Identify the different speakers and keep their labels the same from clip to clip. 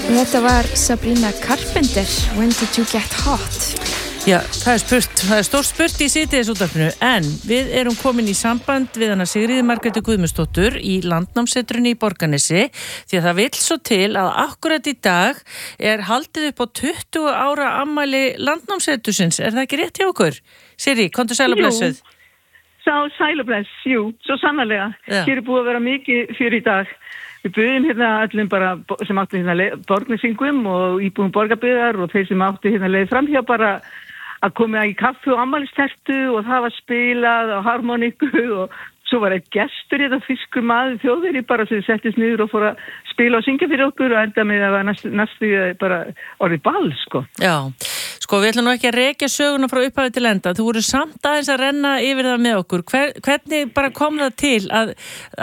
Speaker 1: Þetta var Sabrina Carpenter, When Did You Get Hot?
Speaker 2: Já, það er stórt spurt í síðdegisútvarpinu, en við erum komin í samband við hana Sigríði Margréti Guðmundsdóttur í Landnámssetrinu í Borgarnesi, því að það vill svo til að akkurat í dag er haldið upp á 20 ára afmæli Landnámssetursins. Er það ekki rétt hjá okkur? Sirrí, komdu sæl og blessuð.
Speaker 3: Sæl og bless, jú, svo sannarlega.
Speaker 2: Já.
Speaker 3: Hér er búið að vera mikið fyrir í dag. Við buðum hérna öllum bara sem áttu hérna borgnesingum og íbúum borgarbyggðar og þeir sem áttu hérna leið framhjá bara að koma í kaffi og ammælistertu og það var spilað á harmoniku og svo var gestur hérna fiskur maður þjóðveri bara sem settist niður og fór að spila og syngja fyrir okkur og enda með að var næstu bara orðið ball, sko.
Speaker 2: Já, sko við ætlum nú ekki að rekja söguna frá upphafi til enda. Þú voru samt aðeins að renna yfir það með okkur. Hvernig bara kom það til að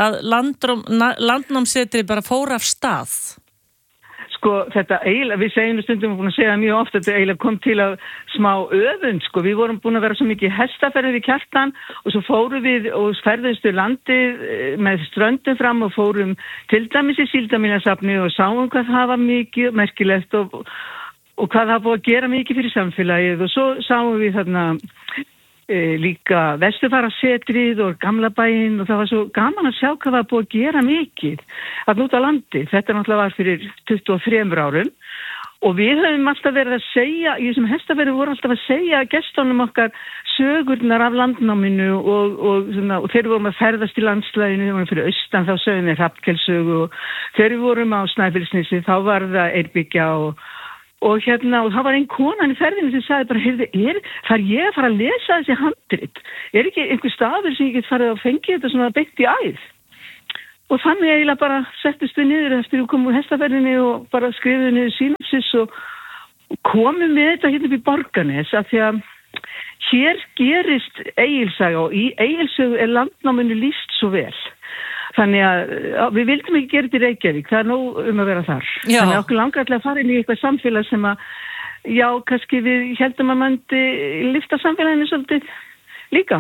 Speaker 2: Landnámssetri bara fór af stað?
Speaker 3: Sko þetta eiginlega, við segjum stundum búin að segja mjög ofta, þetta eiginlega kom til að smá öfund, sko, við vorum búin að vera svo mikið hestaferðir í Kjartan og svo fórum við og ferðumstu landið með ströndum fram og fórum til dæmis í Síldarminjasafni og sáum hvað það var mikið merkilegt og hvað það búið að gera mikið fyrir samfélagið og svo sáum við þarna líka Vesturfarasetrið og Gamla bæinn og það var svo gaman að sjá hvað það búið að gera mikið að út á landi. Þetta náttúrulega var fyrir 23 árum og við höfum alltaf verið að segja, í þessum hestaferðum voru alltaf að segja gestunum okkar sögurnar af landnáminu og þegar við vorum að ferðast í landslæginu, við vorum fyrir austan þá sögum við Hrafnkelsögu og þegar við vorum á Snæfellsnesi þá var það Eyrbyggja og það var einn konan í ferðinu sem sagði bara, heyrðu, þarf ég að fara að lesa þessi handrit? Er ekki einhver staður sem ég get farið að fengi þetta svona beint í æð? Og þannig eiginlega bara settist við niður eftir við komum úr hestaferðinu og bara skrifuðu niður synopsis og komum með þetta hérna upp í Borgarnes af því að hér gerist Egilssaga og í Egilssögu er landnáminu lýst svo vel. Þannig að við vildum ekki gera þetta í Reykjavík, það er nóg að vera þar.
Speaker 2: Já.
Speaker 3: Þannig að okkur langar alltaf að fara inn í eitthvað samfélag sem að, já, kannski við heldum að mandi lyfta samfélaginu svolítið líka.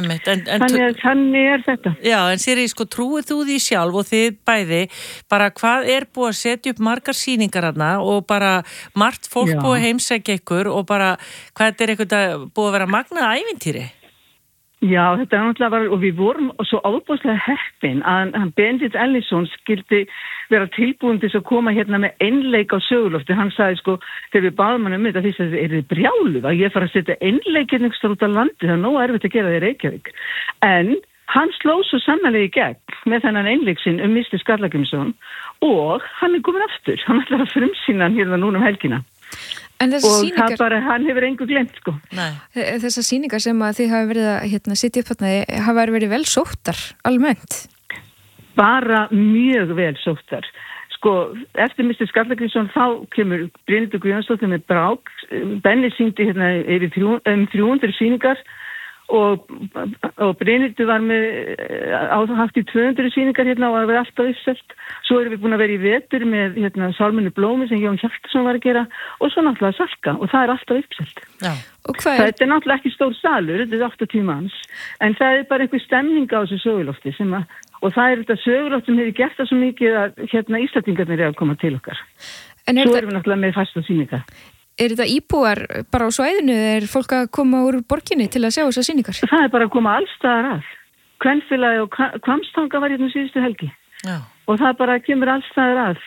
Speaker 3: Þannig er þetta.
Speaker 2: Já, en Sirrí, sko, trúið þú því sjálf og þið bæði, bara hvað er búið að setja upp margar sýningar þarna og bara margt fólk búið að heimsækja ykkur og bara hvað er eitthvað búið að vera magnað ævintýri?
Speaker 3: Já, þetta er náttúrulega var, og við vorum svo ábúðslega heppin að Benedikt Ellison skildi vera tilbúin til að koma hérna með einleik á sögulofti. Hann sagði sko, þegar við báðum hann þetta því að þið brjáluð að ég fara að setja einleik hérna ekstra út á landi, það er nóg erfitt að gera það í Reykjavík. En hann sló svo sannarlega í gegn með þennan einleik sinn Mr. Skallagrímsson og hann er komin aftur. Hann ætlar að frumsýna hann hérna núna helgina.
Speaker 1: Og
Speaker 3: sýningar, það bara, hann hefur engu glemt, sko.
Speaker 1: Þessar sýningar sem að þið hafa verið að sitja upp þarna, hafa verið vel sóttar, almennt?
Speaker 3: Bara mjög vel sóttar. Sko, eftir Mr. Skallagrímsson þá kemur Brynhildur Guðjónsdóttir með Brák. Benni sýndi hérna yfir 300 sýningar og Brynhildur var með haft í 200 sýningar hérna og það var alltaf uppselt. Svo erum við búin að vera í vetur með hérna Sálmunni Blómi sem Jón Hjaltason var að gera og svo náttúrulega Salka og það er alltaf uppselt.
Speaker 2: Já.
Speaker 3: Þetta er náttúrulega ekki stór salur, þetta er 80 manns, en það er bara einhver stemning á þessu sögulofti og það er þetta söguloft sem hefur gert það svo mikið að hérna Íslendingarnir eru að koma til okkar. Svo erum við náttúrulega með fasta sýningar.
Speaker 1: Er þetta íbúar bara á svæðinu eða er fólk að koma úr borginni til að sjá þessar sýningar?
Speaker 3: Það er bara að koma allstaðar að. Kvenfélagi og Hvammstanga var hérna síðustu helgi. Já. Og það bara kemur allstaðar að.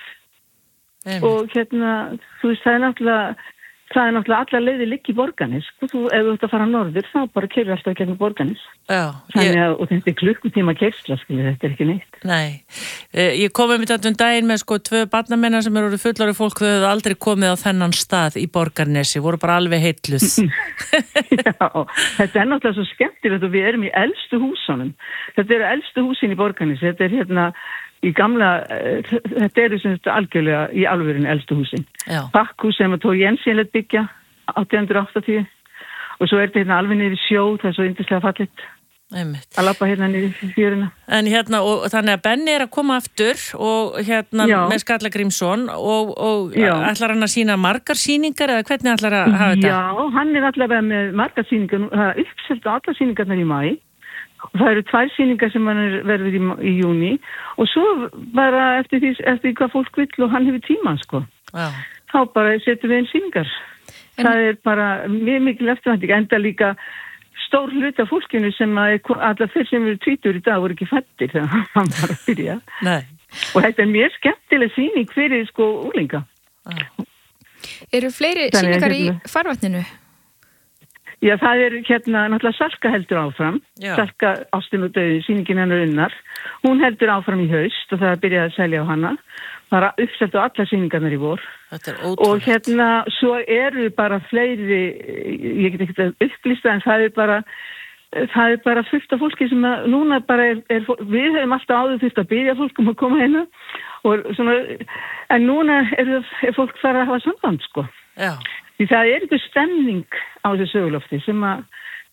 Speaker 3: Og hérna, þú veist, það er náttúrulega allar leiðir liggi í Borgarnes. Ef þú ert að fara norður, þá bara keyrur alltaf gegnum Borgarnes. Já. Og þetta er klukkutíma keyrsla, þetta er ekki neitt.
Speaker 2: Nei. Ég kom með þetta daginn með sko 2 barnamennar sem eru fullorðið fólk, þau hefðu aldrei komið á þennan stað í Borgarnesi, voru bara alveg heilluð.
Speaker 3: Já, þetta er náttúrulega svo skemmtilegt og við erum í elstu húsunum. Þetta eru elstu húsin í Borgarnesi, þetta er hérna í gamla, þetta eru sem þetta algjörlega í alvörinu elstu húsin. Bakkhús sem að Tóri Jensen lét byggja 1880 og svo er þetta hérna alveg niður í sjó, það er svo yndislega fallit að labba hérna niður í fjöruna. En
Speaker 2: hérna, og þannig að Benni er að koma aftur og hérna með Skallagrímsson og ætlar hann að sýna margar sýningar eða hvernig ætlar að hafa þetta?
Speaker 3: Já, hann er allavega með margar sýningar, það er uppselt á alla sýningarnar í maí. Og það eru 2 sýningar sem hann verður í júni og svo bara eftir hvað fólk vill og hann hefur tíma, sko. þá bara setjum við inn sýningar. Það bara mjög mikil eftirvænting, enda líka stór hluti af fólkinu sem allar þeir sem eru 20 í dag voru ekki fæddir þegar hann var að byrja.
Speaker 2: Nei.
Speaker 3: Og þetta mjög skemmtileg sýning fyrir unglinga.
Speaker 1: Eru fleiri sýningar í farvatninu?
Speaker 3: Já, það náttúrulega Salka heldur áfram. Já. Salka Ástin og dauði, sýningin hennar Unnar. Hún heldur áfram í haust og það byrjaði að selja á hana. Bara uppselt á alla sýningarnar í vor.
Speaker 2: Þetta ótrúlegt.
Speaker 3: Og svo eru bara fleiri, ég get ekki að upplýsta, en það er bara fullt af fólki sem núna bara við höfum alltaf áður þurft að byrja fólk að koma hérna og svona, en núna er fólk þar að hafa samband, sko.
Speaker 2: Já.
Speaker 3: Því það er eitthvað stemning á þessu sögulofti sem er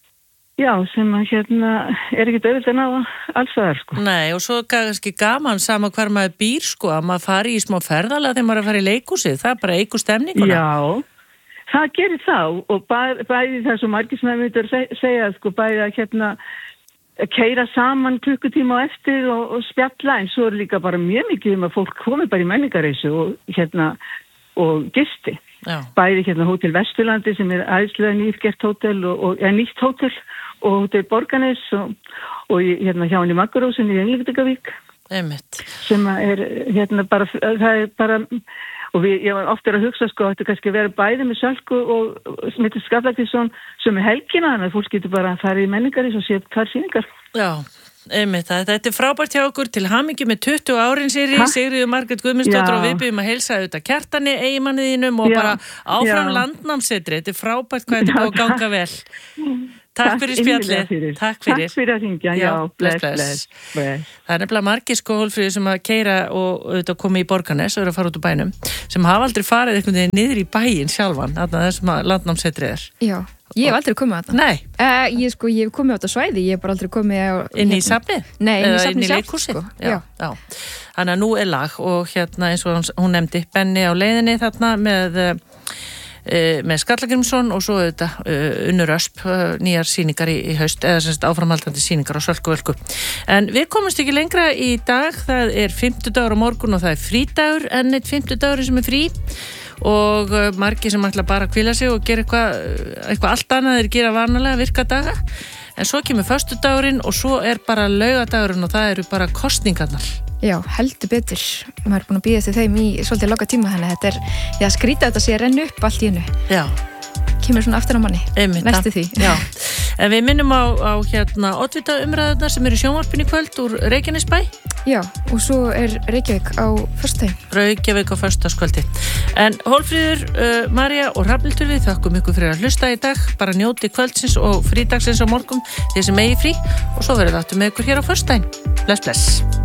Speaker 3: ekkert auðvitað að ná alls það, sko.
Speaker 2: Nei, og svo kannski gaman sama hvar maður býr, sko, að maður fari í smá ferðalega þegar maður er að fara í leikhúsið, það er bara eykur stemninguna.
Speaker 3: Já, það gerir þá og bæði það svo margir sem það myndir að segja, sko, bæði að keyra saman klukkutíma á eftir og spjalla, en svo er líka bara mjög mikið að fólk komi bara í menningarreisu og gisti.
Speaker 2: Já.
Speaker 3: Bæði Hótel Vesturlandi sem er æðislega nýfgert hótel og nýtt hótel og Hótel Borgarnes og hjá henni Maggarósin í Englendingavík.
Speaker 2: Einmitt.
Speaker 3: Sem er bara, það er bara, og ég var ofta að hugsa, sko, þetta kannski vera bæði með Sölku og Smittur Skallagrísson sem er helgina, þannig að fólk getur bara að fara í menningarins og sé þar sýningar.
Speaker 2: Já. Einmitt, þetta er frábært hjá okkur, til hamingju með 20 árin Sigríður Margrét Guðmundsdóttir og við byggjum að heilsa auðvitað Kjartani, eiginmanniðinum og bara áfram landnámssetri. Þetta er frábært hvað þetta búið að ganga vel. Takk fyrir spjallið. Takk
Speaker 3: fyrir að hringja. Já, bless.
Speaker 2: Það er nefnilega margir, sko, Hólfríður, sem að keyra og auðvitað komi í Borgarnes og eru að fara út úr bænum, sem hafa aldrei farið einhvern veginn niður í bæinn sjálfan, þarna þessum að landnámssetri er. Já.
Speaker 1: Ég hef aldrei komið á þetta.
Speaker 2: Nei.
Speaker 1: Ég hef komið á þetta svæði, ég hef bara aldrei komið á...
Speaker 2: Inn í safnið?
Speaker 1: Nei, inn í leikhúsið, sko.
Speaker 2: Já. Þannig að nú er lag og eins og hún nefndi Benni á leiðinni þarna með Skallagrímsson og svo þetta Unnur Ösp, nýjar sýningar í haust, eða semst áframhaldandi sýningar á Sölku Völku. En við komumst ekki lengra í dag, það er 50 dagur á morgun og það er frídagur, enn eitt 50 dagur sem er frí. Og margir sem ætla bara að hvíla sig og gera eitthvað allt annað þeir gera vanalega virka daga, en svo kemur föstudagurinn og svo er bara laugadagurinn og það eru bara kosningarnar.
Speaker 1: Já, heldur betur, maður er búin að bíða til þeim í svolítið loka tíma, þannig að þetta er skrýta þetta sé að renna upp allt í hennu.
Speaker 2: Já.
Speaker 1: Kemur svona aftur á manni, næstu því.
Speaker 2: Já, en við minnum á oddvita umræðunar sem eru í sjónvarpinu í kvöld úr Reykjanesbæ.
Speaker 1: Já, og svo er Reykjavík á föstudaginn.
Speaker 2: Reykjavík á föstudagskvöldi. En Hólfríður, María og Hrafnhildur, við þökkum ykkur fyrir að hlusta í dag, bara njóti kvöldsins og frídagsins á morgun, þeir sem eigi frí, og svo verður við aftur með ykkur hér á föstudaginn. Bless.